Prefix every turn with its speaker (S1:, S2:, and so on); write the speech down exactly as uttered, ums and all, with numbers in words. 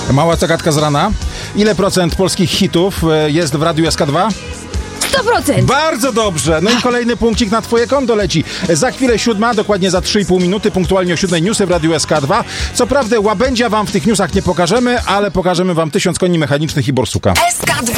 S1: Mała zagadka z rana. Ile procent polskich hitów jest w Radiu S K dwa?
S2: sto procent.
S1: Bardzo dobrze. No i kolejny punkcik na twoje konto leci. Za chwilę siódma, dokładnie za trzy i pół minuty, punktualnie o siódmej newsy w Radiu S K dwa. Co prawda łabędzia wam w tych newsach nie pokażemy, ale pokażemy wam tysiąc koni mechanicznych i borsuka.
S3: S K dwa.